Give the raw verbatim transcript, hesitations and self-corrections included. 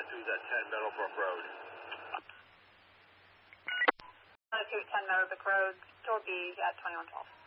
nine two is at ten Meadowbrook Road. nine two is ten Meadowbrook Road, door B at twenty-one twelve.